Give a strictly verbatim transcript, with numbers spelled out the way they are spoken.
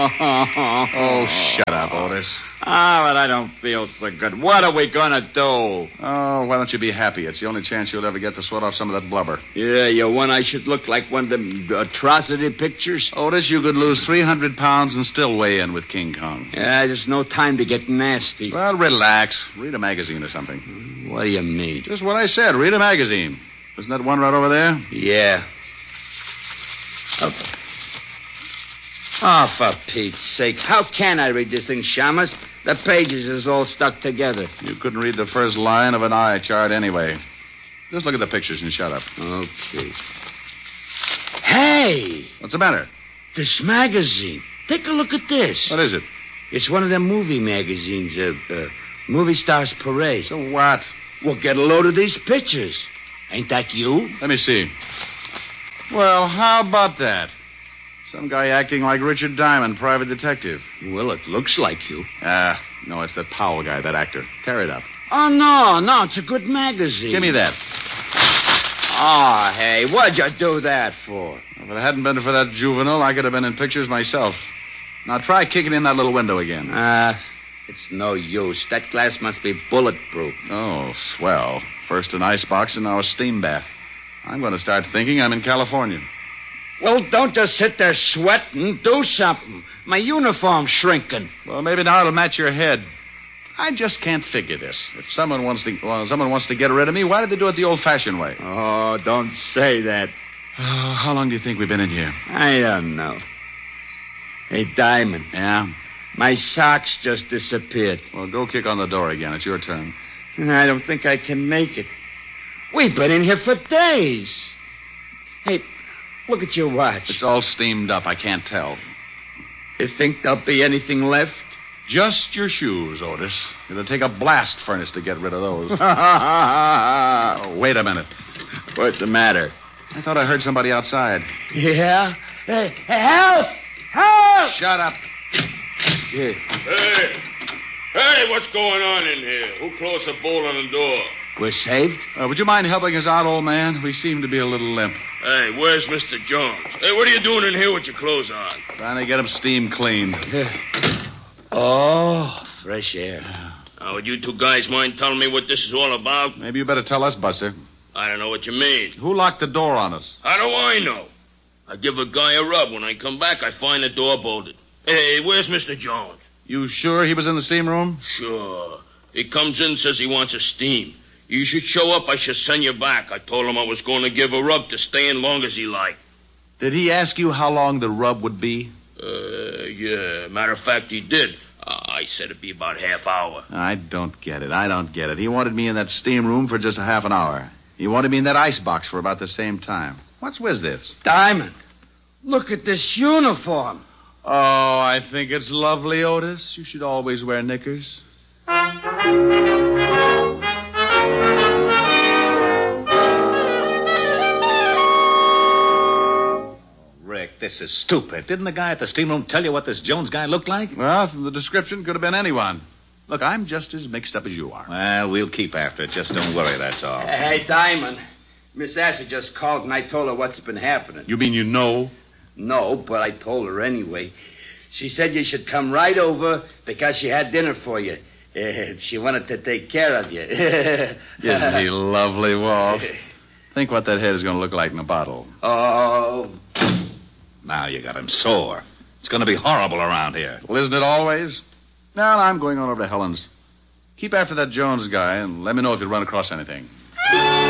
Oh, shut up, Otis. Ah, but I don't feel so good. What are we going to do? Oh, why don't you be happy? It's the only chance you'll ever get to sweat off some of that blubber. Yeah, you want I should look like one of them atrocity pictures? Otis, you could lose three hundred pounds and still weigh in with King Kong. Yeah, there's no time to get nasty. Well, relax. Read a magazine or something. What do you mean? Just what I said. Read a magazine. Isn't that one right over there? Yeah. Oh. Oh, for Pete's sake. How can I read this thing, Shamus? The pages is all stuck together. You couldn't read the first line of an eye chart anyway. Just look at the pictures and shut up. Okay. Hey! What's the matter? This magazine. Take a look at this. What is it? It's one of them movie magazines, uh, uh, Movie Stars Parade. So what? Well, get a load of these pictures. Ain't that you? Let me see. Well, how about that? Some guy acting like Richard Diamond, private detective. Well, it looks like you. Ah, uh, no, it's that Powell guy, that actor. Tear it up. Oh, no, no, it's a good magazine. Give me that. Oh, hey, what'd you do that for? If it hadn't been for that juvenile, I could have been in pictures myself. Now try kicking in that little window again. Ah, uh, it's no use. That glass must be bulletproof. Oh, swell. First an icebox and now a steam bath. I'm going to start thinking I'm in California. Well, don't just sit there sweating. Do something. My uniform's shrinking. Well, maybe now it'll match your head. I just can't figure this. If someone wants to, well, someone wants to get rid of me, why did they do it the old-fashioned way? Oh, don't say that. Oh, how long do you think we've been in here? I don't know. Hey, Diamond. Yeah? My socks just disappeared. Well, go kick on the door again. It's your turn. I don't think I can make it. We've been in here for days. Hey, look at your watch. It's all steamed up. I can't tell. You think there'll be anything left? Just your shoes, Otis. It'll take a blast furnace to get rid of those. Oh, wait a minute. What's the matter? I thought I heard somebody outside. Yeah? Hey, help! Help! Shut up. Yeah. Hey! Hey, what's going on in here? Who closed the bolt on the door? We're saved? Uh, would you mind helping us out, old man? We seem to be a little limp. Hey, where's Mister Jones? Hey, what are you doing in here with your clothes on? Trying to get him steam cleaned. Oh, fresh air. Now, would you two guys mind telling me what this is all about? Maybe you better tell us, Buster. I don't know what you mean. Who locked the door on us? How do I know? I give a guy a rub. When I come back, I find the door bolted. Hey, where's Mister Jones? You sure he was in the steam room? Sure. He comes in and says he wants a steam. You should show up. I should send you back. I told him I was going to give a rub to stay in long as he liked. Did he ask you how long the rub would be? Uh, yeah. Matter of fact, he did. Uh, I said it'd be about half hour. I don't get it. I don't get it. He wanted me in that steam room for just a half an hour. He wanted me in that icebox for about the same time. What's with this? Diamond, look at this uniform. Oh, I think it's lovely, Otis. You should always wear knickers. Rick, this is stupid. Didn't the guy at the steam room tell you what this Jones guy looked like? Well, from the description, could have been anyone. Look, I'm just as mixed up as you are. Well, we'll keep after it. Just don't worry, that's all. Hey, Diamond. Miss Asher just called and I told her what's been happening. You mean you know? No, but I told her anyway. She said you should come right over because she had dinner for you. Uh, she wanted to take care of you. Isn't he lovely, Walt? Think what that head is going to look like in a bottle. Oh. Now you got him sore. It's going to be horrible around here. Well, isn't it always? Now, I'm going on over to Helen's. Keep after that Jones guy and let me know if you run across anything.